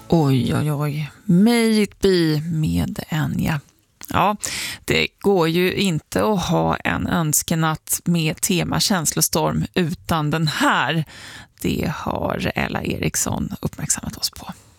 Oj, oj, oj. May it be med Enya. Ja, det går ju inte att ha en önskenatt med tema känslostorm utan den här. Det har Ella Eriksson uppmärksammat oss på.